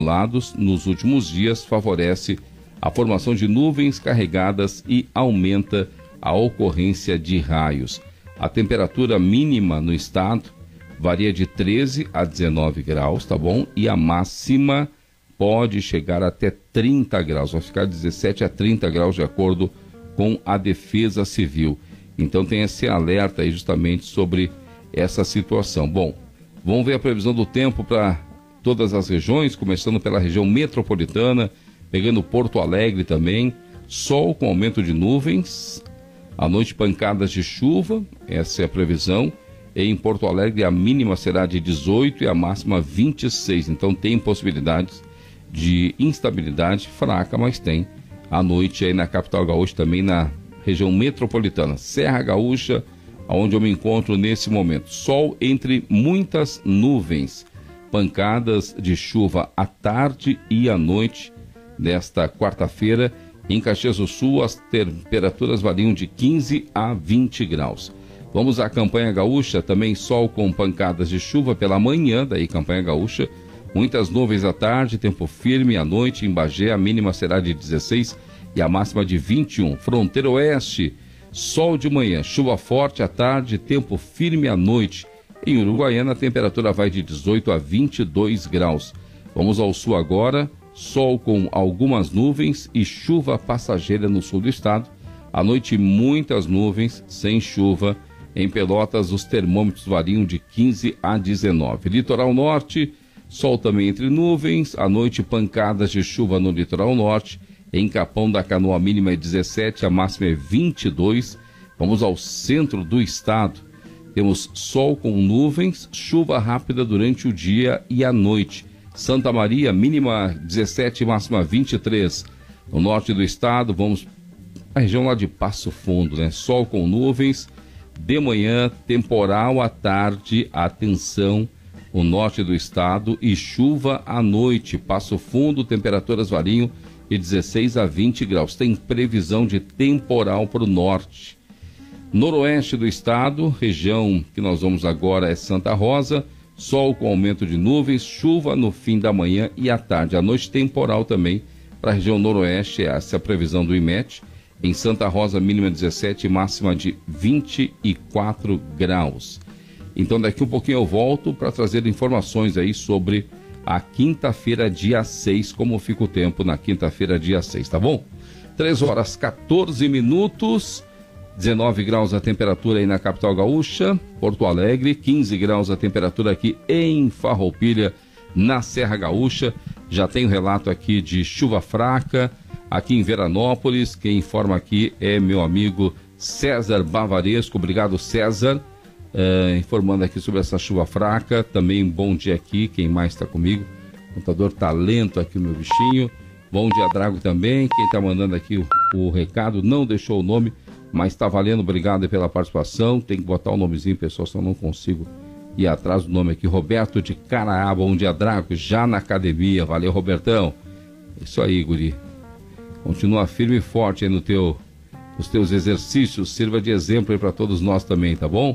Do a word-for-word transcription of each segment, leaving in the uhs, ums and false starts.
acumulados nos últimos dias favorece a formação de nuvens carregadas e aumenta a ocorrência de raios. A temperatura mínima no estado varia de treze a dezenove graus, tá bom? E a máxima pode chegar até trinta graus, vai ficar dezessete a trinta graus de acordo com a Defesa Civil. Então tem esse alerta aí justamente sobre essa situação. Bom, vamos ver a previsão do tempo para todas as regiões, começando pela região metropolitana, pegando Porto Alegre também, sol com aumento de nuvens, à noite pancadas de chuva, essa é a previsão. Em Porto Alegre a mínima será de dezoito e a máxima vinte e seis, então tem possibilidades de instabilidade fraca, mas tem à noite aí na capital gaúcha, também na região metropolitana. Serra Gaúcha, onde eu me encontro nesse momento, sol entre muitas nuvens, pancadas de chuva à tarde e à noite nesta quarta-feira. Em Caxias do Sul as temperaturas variam de quinze a vinte graus. Vamos à campanha gaúcha, também sol com pancadas de chuva pela manhã, daí campanha gaúcha, muitas nuvens à tarde, tempo firme à noite. Em Bagé a mínima será de dezesseis e a máxima de vinte e um. Fronteira Oeste, sol de manhã, chuva forte à tarde, tempo firme à noite. Em Uruguaiana a temperatura vai de dezoito a vinte e dois graus. Vamos ao sul agora, sol com algumas nuvens e chuva passageira no sul do estado. À noite muitas nuvens, sem chuva. Em Pelotas os termômetros variam de quinze a dezenove. Litoral Norte, sol também entre nuvens, à noite pancadas de chuva no litoral norte. Em Capão da Canoa a mínima é dezessete, a máxima é vinte e dois. Vamos ao centro do estado. Temos sol com nuvens, chuva rápida durante o dia e a noite. Santa Maria, mínima dezessete, máxima vinte e três. No norte do estado, vamos à região lá de Passo Fundo, né? Sol com nuvens, de manhã, temporal à tarde, atenção, o norte do estado, e chuva à noite. Passo Fundo, temperaturas variam de dezesseis a vinte graus. Tem previsão de temporal para o norte. Noroeste do estado, região que nós vamos agora é Santa Rosa, sol com aumento de nuvens, chuva no fim da manhã e à tarde. À noite temporal também para a região noroeste, essa é a previsão do IMET. Em Santa Rosa, mínima dezessete, máxima de vinte e quatro graus. Então daqui um pouquinho eu volto para trazer informações aí sobre a quinta-feira, dia seis, como fica o tempo na quinta-feira, dia seis, tá bom? três horas, quatorze minutos, dezenove graus a temperatura aí na capital gaúcha, Porto Alegre, quinze graus a temperatura aqui em Farroupilha, na Serra Gaúcha. Já tem um relato aqui de chuva fraca, aqui em Veranópolis. Quem informa aqui é meu amigo César Bavaresco. Obrigado, César, uh, informando aqui sobre essa chuva fraca. Também bom dia aqui, quem mais está comigo? Contador Talento aqui, o meu bichinho. Bom dia, Drago, também. Quem está mandando aqui o, o recado não deixou o nome, mas está valendo. Obrigado pela participação. Tem que botar o nomezinho, pessoal, senão eu não consigo ir atrás do nome aqui. Roberto de Caraá. Bom dia, Drago, já na academia. Valeu, Robertão. Isso aí, guri. Continua firme e forte aí no teu, nos teus exercícios. Sirva de exemplo aí para todos nós também, tá bom?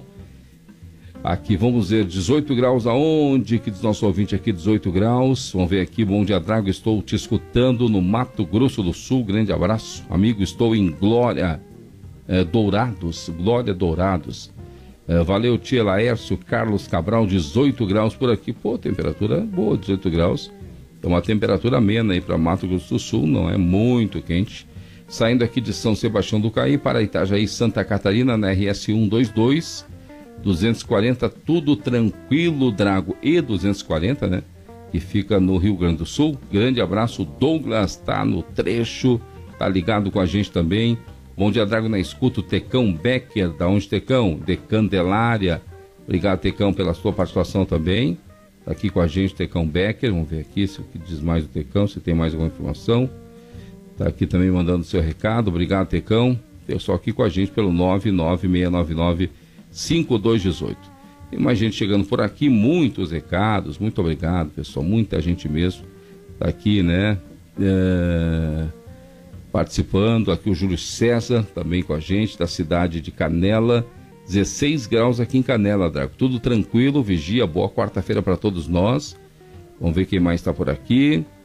Aqui, vamos ver, dezoito graus aonde? Que diz nosso ouvinte aqui, dezoito graus. Vamos ver aqui, bom dia, Drago. Estou te escutando no Mato Grosso do Sul. Grande abraço, amigo. Estou em Glória é, Dourados. Glória Dourados. É, valeu, tia Laércio. Carlos Cabral, dezoito graus por aqui. Pô, temperatura boa, dezoito graus. É uma temperatura amena aí para Mato Grosso do Sul, não é muito quente. Saindo aqui de São Sebastião do Caí para Itajaí, Santa Catarina, na R S cento e vinte e dois, duzentos e quarenta, tudo tranquilo, Drago, e duzentos e quarenta, né? Que fica no Rio Grande do Sul. Grande abraço, Douglas, tá no trecho, tá ligado com a gente também. Bom dia, Drago, na escuta, o Tecão Becker, da onde, Tecão? De Candelária. Obrigado, Tecão, pela sua participação também. Tá aqui com a gente o Tecão Becker. Vamos ver aqui se o que diz mais o Tecão, se tem mais alguma informação. Tá aqui também mandando seu recado. Obrigado, Tecão. Pessoal aqui com a gente pelo nove nove seis nove nove cinco dois um oito. Tem mais gente chegando por aqui, muitos recados. Muito obrigado, pessoal. Muita gente mesmo. Tá aqui, né? É... Participando. Aqui o Júlio César também com a gente, da cidade de Canela. dezesseis graus aqui em Canela, Drago. Tudo tranquilo, vigia, boa quarta-feira para todos nós. Vamos ver quem mais está por aqui.